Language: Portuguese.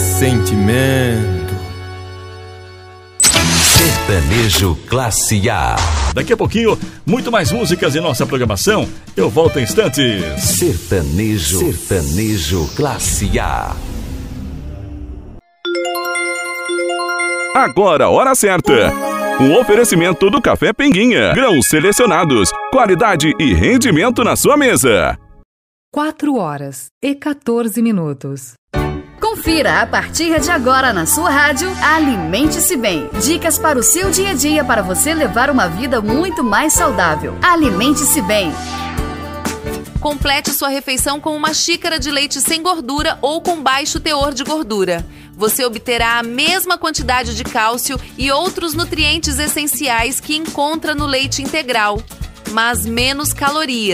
sentimento. Sertanejo Classe A. Daqui a pouquinho, muito mais músicas em nossa programação. Eu volto em instantes. Sertanejo Classe A. Agora, hora certa. Um oferecimento do Café Pinguinha. Grãos selecionados, qualidade e rendimento na sua mesa. 4h14. Confira a partir de agora na sua rádio Alimente-se Bem. Dicas para o seu dia a dia para você levar uma vida muito mais saudável. Alimente-se Bem. Complete sua refeição com uma xícara de leite sem gordura ou com baixo teor de gordura. Você obterá a mesma quantidade de cálcio e outros nutrientes essenciais que encontra no leite integral, mas menos calorias.